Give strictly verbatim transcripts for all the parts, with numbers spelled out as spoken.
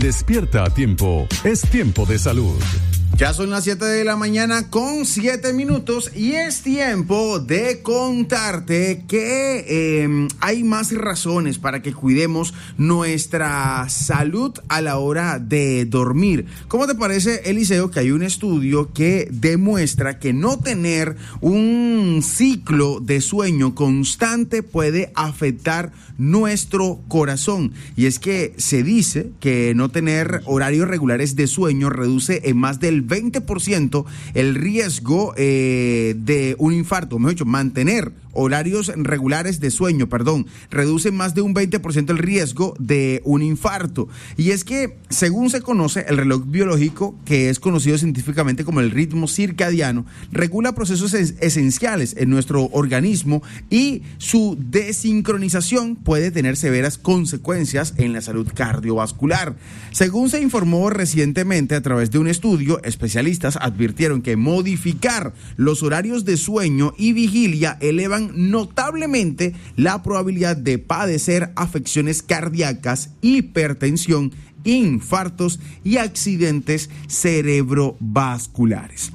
Despierta a Tiempo es tiempo de salud. Ya son las siete de la mañana con siete minutos y es tiempo de contarte que eh, hay más razones para que cuidemos nuestra salud a la hora de dormir. ¿Cómo te parece, Eliseo, que hay un estudio que demuestra que no tener un ciclo de sueño constante puede afectar nuestro corazón? Y es que se dice que no tener horarios regulares de sueño reduce en más del veinte por ciento el riesgo eh, de un infarto. Mejor dicho, mantener horarios regulares de sueño, perdón, reduce más de un veinte por ciento el riesgo de un infarto. Y es que, según se conoce, el reloj biológico, que es conocido científicamente como el ritmo circadiano, regula procesos es- esenciales en nuestro organismo y su desincronización puede tener severas consecuencias en la salud cardiovascular. Según se informó recientemente a través de un estudio, especialistas advirtieron que modificar los horarios de sueño y vigilia elevan notablemente la probabilidad de padecer afecciones cardíacas, hipertensión, infartos y accidentes cerebrovasculares.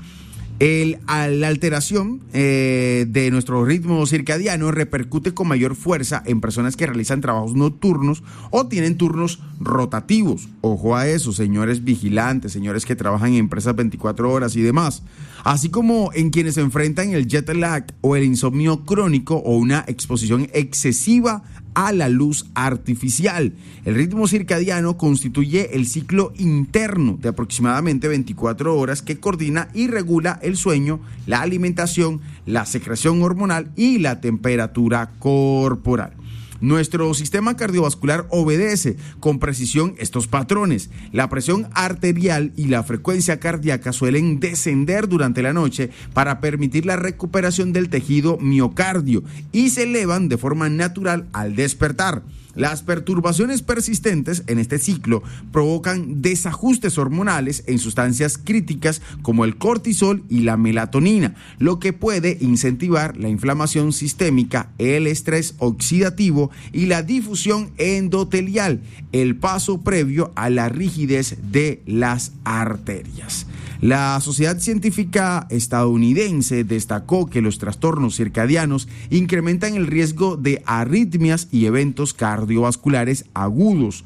El, la alteración eh, de nuestro ritmo circadiano repercute con mayor fuerza en personas que realizan trabajos nocturnos o tienen turnos rotativos. Ojo a eso, señores vigilantes, señores que trabajan en empresas veinticuatro horas y demás. Así como en quienes se enfrentan el jet lag o el insomnio crónico o una exposición excesiva a la luz artificial. El ritmo circadiano constituye el ciclo interno de aproximadamente veinticuatro horas que coordina y regula el sueño, la alimentación, la secreción hormonal y la temperatura corporal. Nuestro sistema cardiovascular obedece con precisión estos patrones. La presión arterial y la frecuencia cardíaca suelen descender durante la noche para permitir la recuperación del tejido miocardio y se elevan de forma natural al despertar. Las perturbaciones persistentes en este ciclo provocan desajustes hormonales en sustancias críticas como el cortisol y la melatonina, lo que puede incentivar la inflamación sistémica, el estrés oxidativo y la difusión endotelial, el paso previo a la rigidez de las arterias. La Sociedad Científica Estadounidense destacó que los trastornos circadianos incrementan el riesgo de arritmias y eventos cardiovasculares agudos.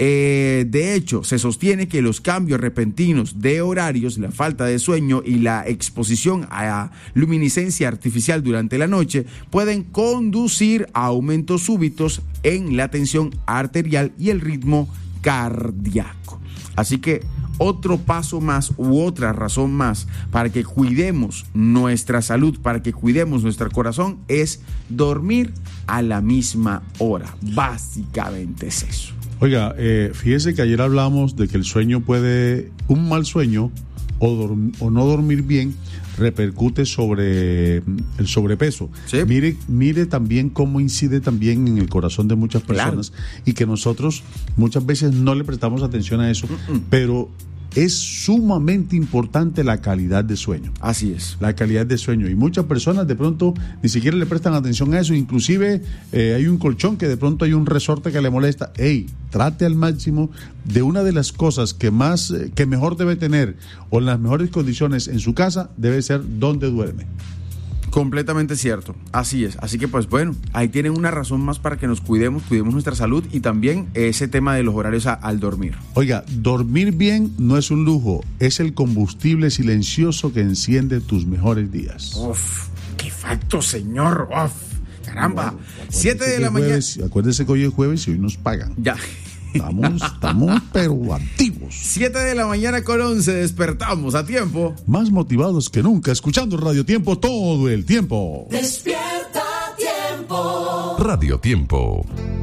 Eh, de hecho, se sostiene que los cambios repentinos de horarios, la falta de sueño y la exposición a luminiscencia artificial durante la noche pueden conducir a aumentos súbitos en la tensión arterial y el ritmo cardíaco. Así que otro paso más u otra razón más para que cuidemos nuestra salud, para que cuidemos nuestro corazón, es dormir a la misma hora. Básicamente es eso. Oiga, eh, fíjese que ayer hablamos de que el sueño puede, un mal sueño o, dorm, o no dormir bien repercute sobre el sobrepeso. Sí. Mire, mire también cómo incide también en el corazón de muchas personas, claro, y que nosotros muchas veces no le prestamos atención a eso, Mm-mm. pero es sumamente importante la calidad de sueño. Así es. La calidad de sueño. Y muchas personas de pronto ni siquiera le prestan atención a eso. Inclusive eh, hay un colchón que de pronto hay un resorte que le molesta. Ey, trate al máximo de una de las cosas que más, eh, que mejor debe tener o en las mejores condiciones en su casa debe ser donde duerme. Completamente cierto, así es. Así que pues bueno, ahí tienen una razón más para que nos cuidemos, cuidemos nuestra salud y también ese tema de los horarios a, al dormir. Oiga, dormir bien no es un lujo, es el combustible silencioso que enciende tus mejores días. Uf, qué facto, señor. Uf, caramba. Bueno, siete de la mañana. Acuérdese que hoy es jueves y hoy nos pagan. Ya. Estamos, estamos pero activos. siete de la mañana con once, despertamos a tiempo. Más motivados que nunca, escuchando Radio Tiempo todo el tiempo. Despierta a tiempo. Radio Tiempo.